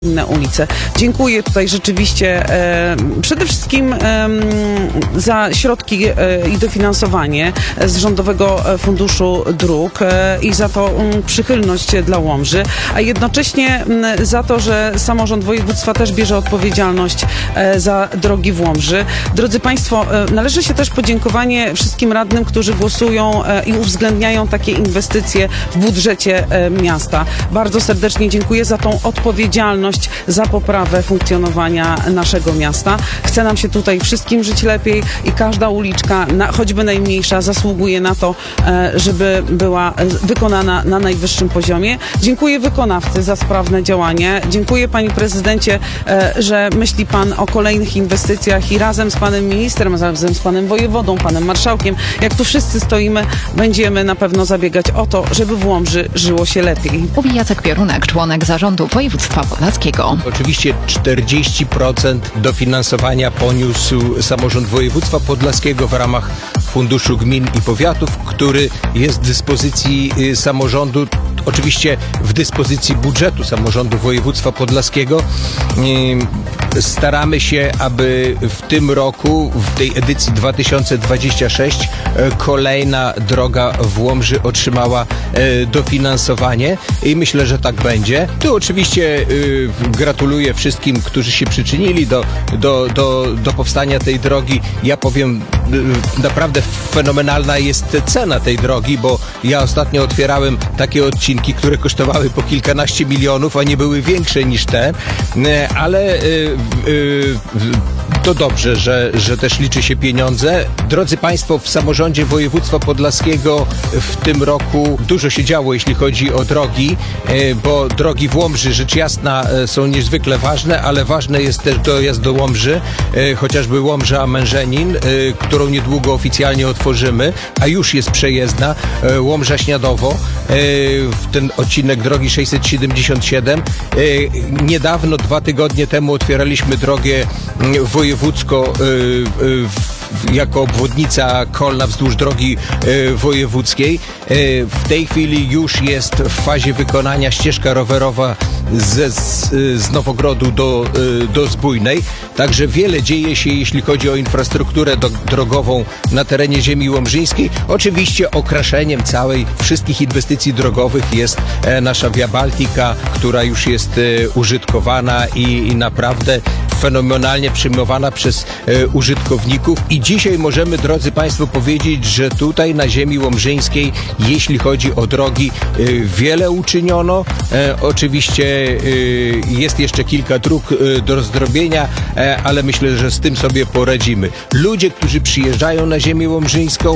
inne ulice. Dziękuję tutaj rzeczywiście przede wszystkim za środki i dofinansowanie z Rządowego Funduszu Dróg i za tą przychylność dla Łomży, a jednocześnie za to, że samorząd województwa też bierze odpowiedzialność za drogi w Łomży. Drodzy Państwo, należy się też podziękowanie wszystkim radnym, którzy głosują i uwzględniają takie inwestycje w budżecie miasta. Bardzo serdecznie dziękuję za tą odpowiedzialność, za poprawę funkcjonowania naszego miasta. Chce nam się tutaj wszystkim żyć lepiej i każda uliczka, choćby najmniejsza, zasługuje na to, żeby była wykonana na najwyższym poziomie. Dziękuję wykonawcy za sprawne działanie. Dziękuję Panie Prezydencie, że myśli Pan o kolejnych inwestycjach i razem z Panem Ministrem, razem z Panem Wojewodą, Panem Marszałkiem, jak tu wszyscy stoimy, będziemy na pewno zabiegać o to, żeby w Łomży żyło się lepiej. Mówi Jacek Piorunek, członek zarządu województwa podlaskiego. Oczywiście 40% dofinansowania poniósł samorząd województwa podlaskiego w ramach Funduszu Gmin i Powiatów, który jest w dyspozycji samorządu, oczywiście w dyspozycji budżetu samorządu województwa podlaskiego. Staramy się, aby w tym roku, w tej edycji 2026, kolejna droga w Łomży otrzymała dofinansowanie i myślę, że tak będzie. Tu oczywiście gratuluję wszystkim, którzy się przyczynili do powstania tej drogi. Ja powiem, naprawdę fenomenalna jest cena tej drogi, bo ja ostatnio otwierałem takie odcinki, które kosztowały po kilkanaście milionów, a nie były większe niż te, ale to dobrze, że też liczy się pieniądze. Drodzy Państwo, w samorządzie województwa podlaskiego w tym roku dużo się działo, jeśli chodzi o drogi, bo drogi w Łomży, rzecz jasna, są niezwykle ważne, ale ważne jest też dojazd do Łomży, chociażby Łomża-Mężenin, którą niedługo oficjalnie otworzymy, a już jest przejezdna, Łomża-Śniadowo, ten odcinek drogi 677. Niedawno, 2 tygodnie temu otwieraliśmy drogę wojewódzko jako obwodnica Kolna wzdłuż drogi wojewódzkiej. W tej chwili już jest w fazie wykonania ścieżka rowerowa z Nowogrodu do Zbójnej. Także wiele dzieje się, jeśli chodzi o infrastrukturę drogową na terenie ziemi łomżyńskiej. Oczywiście okraszeniem wszystkich inwestycji drogowych jest nasza Via Baltica, która już jest użytkowana i naprawdę fenomenalnie przyjmowana przez użytkowników. I dzisiaj możemy, drodzy Państwo, powiedzieć, że tutaj na ziemi łomżyńskiej, jeśli chodzi o drogi, wiele uczyniono. Oczywiście jest jeszcze kilka dróg do zrobienia, ale myślę, że z tym sobie poradzimy. Ludzie, którzy przyjeżdżają na ziemię łomżyńską,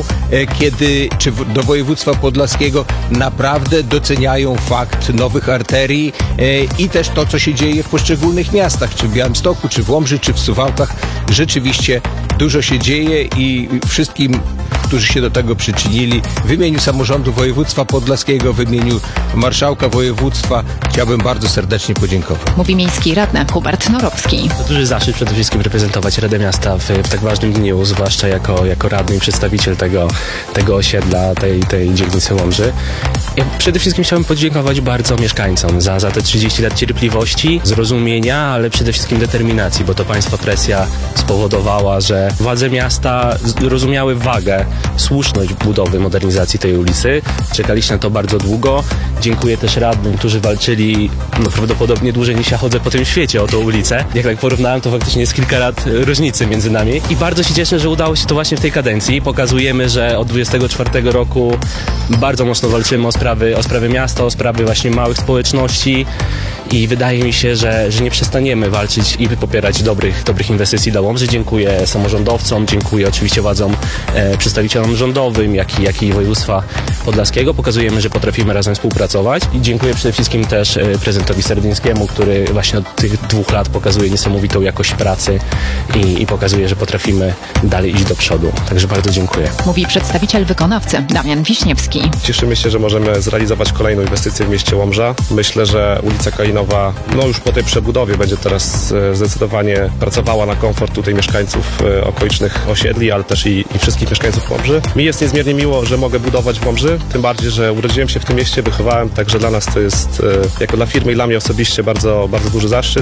czy do województwa podlaskiego, naprawdę doceniają fakt nowych arterii i też to, co się dzieje w poszczególnych miastach, czy w Białymstoku, czy w Łomży, czy w Suwałkach. Rzeczywiście dużo się dzieje i wszystkim, którzy się do tego przyczynili, w imieniu samorządu województwa podlaskiego, w imieniu marszałka województwa chciałbym bardzo serdecznie podziękować. Mówi miejski radny Hubert Norowski. To duży zaszczyt przede wszystkim reprezentować Radę Miasta w tak ważnym dniu, zwłaszcza jako radny i przedstawiciel tego osiedla, tej dzielnicy Łomży. Ja przede wszystkim chciałbym podziękować bardzo mieszkańcom za te 30 lat cierpliwości, zrozumienia, ale przede wszystkim determinacji, bo to państwa presja spowodowała, że władze miasta rozumiały wagę, słuszność budowy, modernizacji tej ulicy. Czekaliśmy na to bardzo długo. Dziękuję też radnym, którzy walczyli prawdopodobnie dłużej niż ja chodzę po tym świecie o tą ulicę. Jak tak porównałem, to faktycznie jest kilka lat różnicy między nami. I bardzo się cieszę, że udało się to właśnie w tej kadencji. Pokazujemy, że od 24 roku bardzo mocno walczymy o sprawy miasta, o sprawy właśnie małych społeczności i wydaje mi się, że nie przestaniemy walczyć i popierać dobrych inwestycji dla Łomży. Dziękuję samorządowcom, dziękuję oczywiście władzom, przedstawicielom rządowym, jak i województwa podlaskiego. Pokazujemy, że potrafimy razem współpracować i dziękuję przede wszystkim też prezydentowi Serdyńskiemu, który właśnie od tych 2 lat pokazuje niesamowitą jakość pracy i pokazuje, że potrafimy dalej iść do przodu. Także bardzo dziękuję. Mówi przedstawiciel wykonawcy Damian Wiśniewski. Cieszymy się, że możemy zrealizować kolejną inwestycję w mieście Łomża. Myślę, że ulica Kalinowa, już po tej przebudowie będzie teraz zdecydowanie pracowała na komfort tutaj mieszkańców okolicznych osiedli, ale też i wszystkich mieszkańców Łomży. Mi jest niezmiernie miło, że mogę budować w Łomży, tym bardziej, że urodziłem się w tym mieście, wychowałem, także dla nas to jest, jako dla firmy i dla mnie osobiście, bardzo, bardzo duży zaszczyt.